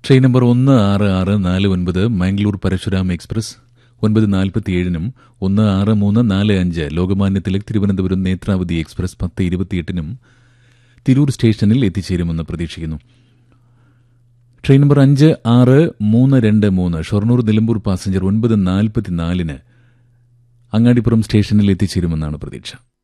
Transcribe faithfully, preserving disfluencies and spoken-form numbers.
Train number ഒന്ന് ആറ് ആറ് നാല് ഒൻപത് മംഗളൂർ പരശുരാം എക്സ്പ്രസ് ഒൻപത് നാൽപ്പത്തിയേഴിനും ഒന്ന് ആറ് മൂന്ന് നാല് അഞ്ച് ലോകമാന്യ തിലക് തിരുവനന്തപുരം നേത്രാവതി എക്സ്പ്രസ് പത്ത് ഇരുപത്തിയെട്ടിനും തിരൂർ സ്റ്റേഷനിൽ എത്തിച്ചേരുമെന്ന് പ്രതീക്ഷിക്കുന്നു. ട്രെയിൻ നമ്പർ അഞ്ച് ആറ് മൂന്ന് രണ്ട് മൂന്ന് ഷൊർണൂർ നിലമ്പൂർ പാസഞ്ചർ ഒൻപത് നാൽപ്പത്തിനാലിന് അങ്ങാടിപ്പുറം സ്റ്റേഷനിൽ എത്തിച്ചേരുമെന്നാണ് പ്രതീക്ഷ.